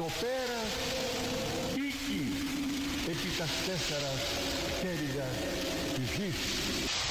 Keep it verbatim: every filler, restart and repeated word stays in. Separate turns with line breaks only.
ο πέρας οίκη επί τας τέσσερας χέρια της γης.